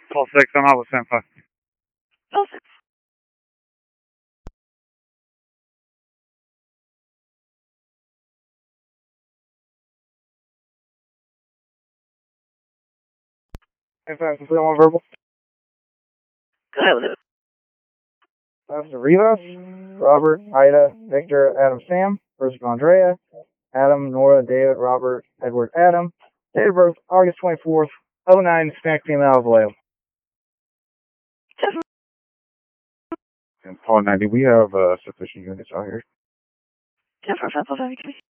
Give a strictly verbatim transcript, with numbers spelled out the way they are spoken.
Call six, I'm out with Senpai. Call six. If I complete on verbal. Go ahead with it. That's the Rivas, Robert, Ida, Victor, Adam, Sam, Versus Andrea, Adam, Nora, David, Robert, Edward, Adam. Date of birth, August twenty-fourth, oh nine, snack female of Vallejo. And Paul ninety, we have uh, sufficient units out here. ten for Pennsylvania.